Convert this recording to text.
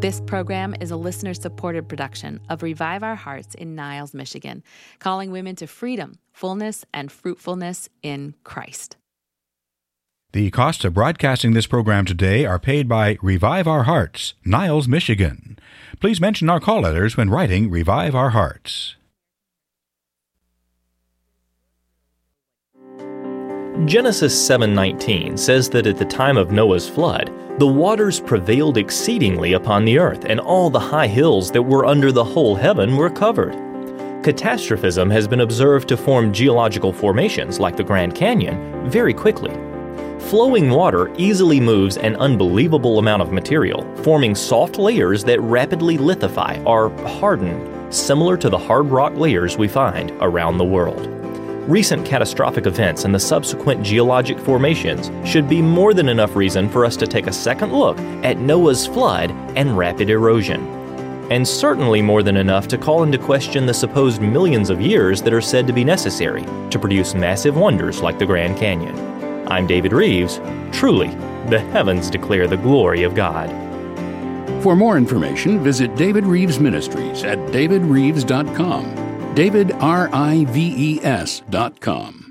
This program is a listener-supported production of Revive Our Hearts in Niles, Michigan, calling women to freedom, fullness, and fruitfulness in Christ. The costs of broadcasting this program today are paid by Revive Our Hearts, Niles, Michigan. Please mention our call letters when writing Revive Our Hearts. Genesis 7:19 says that at the time of Noah's flood, the waters prevailed exceedingly upon the earth, and all the high hills that were under the whole heaven were covered. Catastrophism has been observed to form geological formations like the Grand Canyon very quickly. Flowing water easily moves an unbelievable amount of material, forming soft layers that rapidly lithify or harden, similar to the hard rock layers we find around the world. Recent catastrophic events and the subsequent geologic formations should be more than enough reason for us to take a second look at Noah's flood and rapid erosion. And certainly more than enough to call into question the supposed millions of years that are said to be necessary to produce massive wonders like the Grand Canyon. I'm David Reeves. Truly, the heavens declare the glory of God. For more information, visit David Reeves Ministries at davidreeves.com. DavidRives.com.